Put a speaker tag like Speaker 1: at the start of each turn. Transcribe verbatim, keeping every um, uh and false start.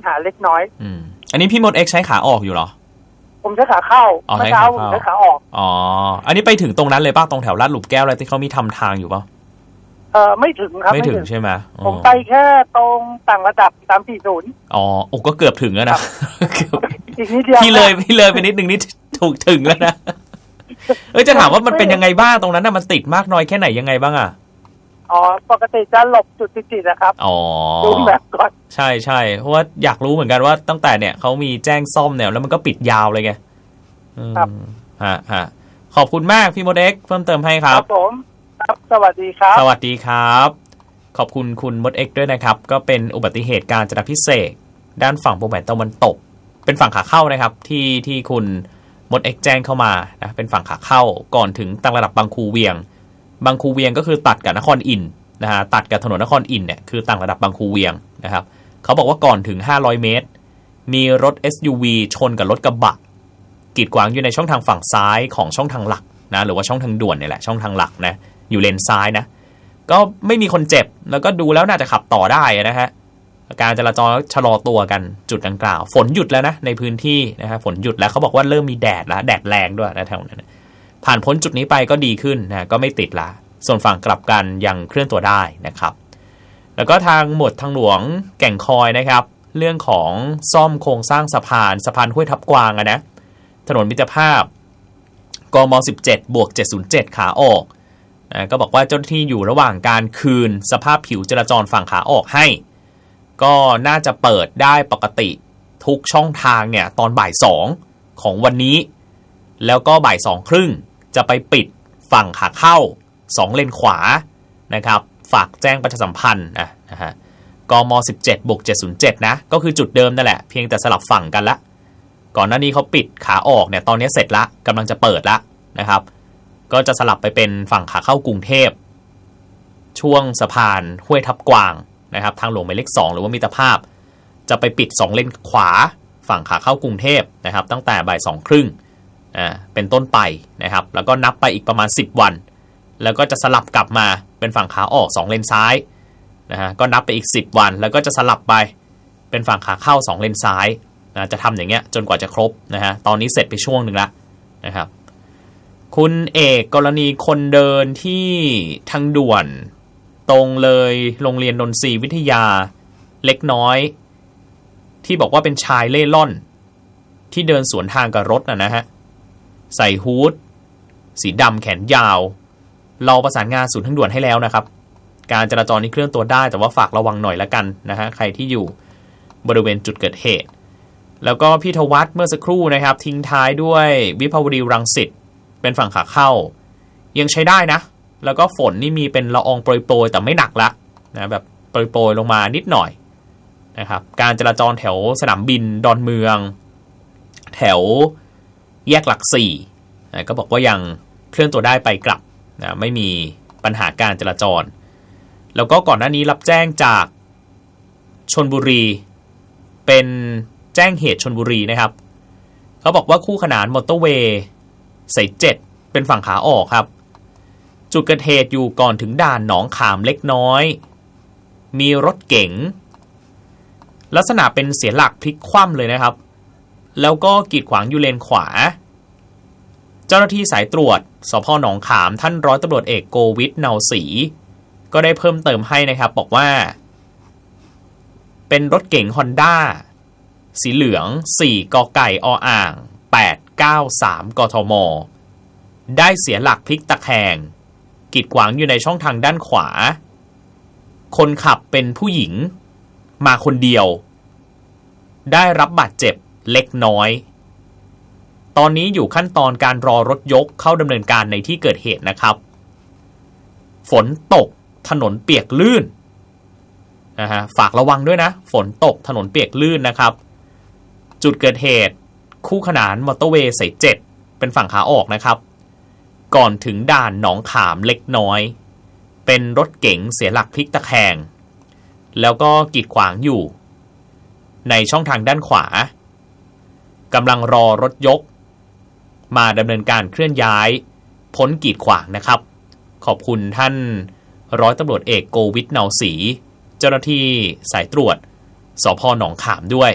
Speaker 1: หาเล็กน้อย
Speaker 2: อืมอันนี้พี่มดเอ็กใช้ขาออกอยู่เหรอ
Speaker 1: ผมใช้ขาเข้าเมื่อเช้าผมใช้ขาออก
Speaker 2: อ๋ออันนี้ไปถึงตรงนั้นเลยป่ะตรงแถวลาดหลุมแก้วอะไรที่เขามีทำทางอยู่ป่ะ
Speaker 1: เออไม่ถึงครับ
Speaker 2: ไม่ถึงใช่ไหม
Speaker 1: ผมไปแค่ตรงต่างระดับสามสี่ศูนย์
Speaker 2: อ๋อโอ้ก็เกือบถึงแล้วนะ
Speaker 1: อีกนิดเดียว
Speaker 2: พี่เลยพี่เลยไปนิดนึงนี่ถูกถึงแล้วนะเออจะถามว่ามันเป็นยังไงบ้างตรงนั้นน่ะมันติดมากน้อยแค่ไหนยังไงบ้างอ่ะ
Speaker 1: อ๋อปกติจะหลบจุดติดๆนะครับ
Speaker 2: อ๋อ
Speaker 1: ดูแบบก่อน
Speaker 2: ใช่ใช่เพราะว่าอยากรู้เหมือนกันว่าตั้งแต่เนี่ยเขามีแจ้งซ่อมเนี่ยแล้วมันก็ปิดยาวเลยไง
Speaker 1: ครับ
Speaker 2: ฮะฮะขอบคุณมากพี่โมเด็กเพิ่มเติมให้ครับ
Speaker 1: ครับผมครับสวัสดีครับ
Speaker 2: สวัสดีครับขอบคุณคุณมดเอ็กด้วยนะครับก็เป็นอุบัติเหตุการจนาพิเศษด้านฝั่งวงแหวนตะวันตกเป็นฝั่งขาเข้านะครับที่ที่คุณมดเอ็กแจ้งเข้ามานะเป็นฝั่งขาเข้าก่อนถึงต่างระดับบางคูเวียงบางคูเวียงก็คือตัดกับนครอินทร์นะฮะตัดกับถนนนครอินทร์เนี่ยคือต่างระดับบางคูเวียงนะครับเขาบอกว่าก่อนถึงห้าร้อยเมตรมีรถ เอส ยู วี ชนกับรถกระบะกีดขวางอยู่ในช่องทางฝั่งซ้ายของช่องทางหลักนะหรือว่าช่องทางด่วนเนี่ยแหละช่องทางหลักนะอยู่เลนซ้ายนะก็ไม่มีคนเจ็บแล้วก็ดูแล้วน่าจะขับต่อได้นะฮะการจราจรชะลอตัวกันจุดดังกล่าวฝนหยุดแล้วนะในพื้นที่นะฮะฝนหยุดแล้วเขาบอกว่าเริ่มมีแดดแล้วแดดแรงด้วยนะแถวนั้นผ่านพ้นจุดนี้ไปก็ดีขึ้นนะก็ไม่ติดละส่วนฝั่งกลับกันยังเคลื่อนตัวได้นะครับแล้วก็ทางหมวดทางหลวงแก่งคอยนะครับเรื่องของซ่อมโครงสร้างสะพานสะพานห้วยทับกวางนะถนนมิตรภาพกมสิบเจ็ดบวกเจ็ดศูนย์เจ็ดขาออกนะก็บอกว่าเจ้าหน้าที่อยู่ระหว่างการคืนสภาพผิวจราจรฝั่งขาออกให้ก็น่าจะเปิดได้ปกติทุกช่องทางเนี่ยตอนบ่ายสองของวันนี้แล้วก็บ่ายสองครึ่งจะไปปิดฝั่งขาเข้าสองเลนขวานะครับฝากแจ้งประชาสัมพันธ์นะนะฮะกมสิบเจ็ดบวกเจ็ดศูนย์เจ็ดนะก็คือจุดเดิมนั่นแหละเพียงแต่สลับฝั่งกันละก่อนหน้านี้เขาปิดขาออกเนี่ยตอนนี้เสร็จละกำลังจะเปิดละนะครับก็จะสลับไปเป็นฝั่งขาเข้ากรุงเทพช่วงสะพานห้วยทับกวางนะครับทางหลวงหมายเลขสองหรือว่ามิตรภาพจะไปปิดสองเลนขวาฝั่งขาเข้ากรุงเทพนะครับตั้งแต่บ่ายสองครึ่งอ่าเป็นต้นไปนะครับแล้วก็นับไปอีกประมาณสิบวันแล้วก็จะสลับกลับมาเป็นฝั่งขาออกสองเลนซ้ายนะฮะก็นับไปอีกสิบวันแล้วก็จะสลับไปเป็นฝั่งขาเข้าสองเลนซ้ายนะจะทำอย่างเงี้ยจนกว่าจะครบนะฮะตอนนี้เสร็จไปช่วงหนึ่งละนะครับคุณเอกกรณีคนเดินที่ทางด่วนตรงเลยโรงเรียนนนทรีวิทยาเล็กน้อยที่บอกว่าเป็นชายเล่ร่อนที่เดินสวนทางกับรถนะนะฮะใส่ฮู้ดสีดำแขนยาวเราประสานงานศูนย์ทางด่วนให้แล้วนะครับการจราจรนี้เคลื่อนตัวได้แต่ว่าฝากระวังหน่อยละกันนะฮะใครที่อยู่บริเวณจุดเกิดเหตุแล้วก็พี่ธวัฒน์เมื่อสักครู่นะครับทิ้งท้ายด้วยวิภาวดีรังสิตเป็นฝั่งขาเข้ายังใช้ได้นะแล้วก็ฝนนี่มีเป็นละอองโปรยๆแต่ไม่หนักละนะแบบโปรยๆลงมานิดหน่อยนะครับการจราจรแถวสนามบินดอนเมืองแถวแยกหลักสี่นะก็บอกว่ายังเคลื่อนตัวได้ไปกลับนะไม่มีปัญหาการจราจรแล้วก็ก่อนหน้านี้รับแจ้งจากชลบุรีเป็นแจ้งเหตุชลบุรีนะครับเขาบอกว่าคู่ขนานมอเตอร์เวย์สายเจ็ดเป็นฝั่งขาออกครับจุดเกิดเหตุอยู่ก่อนถึงด่านหนองขามเล็กน้อยมีรถเก๋งลักษณะเป็นเสียหลักพลิกคว่ำเลยนะครับแล้วก็กีดขวางอยู่เลนขวาเจ้าหน้าที่สายตรวจสภ.หนองขามท่านร้อยตำรวจเอกโกวิทเนาศรีก็ได้เพิ่มเติมให้นะครับบอกว่าเป็นรถเก๋ง Honda สีเหลืองสี่กไก่ออ่างแปดเก้าสามกทมได้เสียหลักพลิกตะแคงกีดขวางอยู่ในช่องทางด้านขวาคนขับเป็นผู้หญิงมาคนเดียวได้รับบาดเจ็บเล็กน้อยตอนนี้อยู่ขั้นตอนการรอรถยกเข้าดำเนินการในที่เกิดเหตุนะครับฝนตกถนนเปียกลื่นนะฮะฝากระวังด้วยนะฝนตกถนนเปียกลื่นนะครับจุดเกิดเหตุคู่ขนานมอเตอร์เวย์สายเจ็ดเป็นฝั่งขาออกนะครับก่อนถึงด่านหนองขามเล็กน้อยเป็นรถเก๋งเสียหลักพลิกตะแคงแล้วก็กีดขวางอยู่ในช่องทางด้านขวากำลังรอรถยกมาดำเนินการเคลื่อนย้ายพ้นกีดขวางนะครับขอบคุณท่านร้อยตำรวจเอกโกวิทเนาศรีเจ้าหน้าที่สายตรวจสภ.หนองขามด้วย